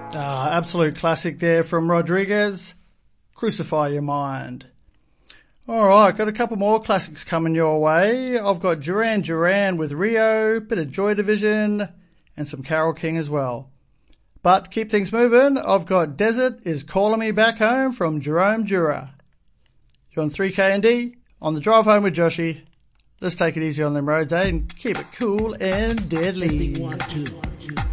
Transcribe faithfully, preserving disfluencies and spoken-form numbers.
Ah, absolute classic there from Rodriguez. Crucify Your Mind. All right, got a couple more classics coming your way. I've got Duran Duran with Rio, bit of Joy Division, and some Carole King as well. But keep things moving. I've got Desert is Calling Me Back Home from Jerome Dura. You're on three K and D, on the drive home with Joshy. Let's take it easy on them roads, eh? And keep it cool and deadly. One, two, one, two.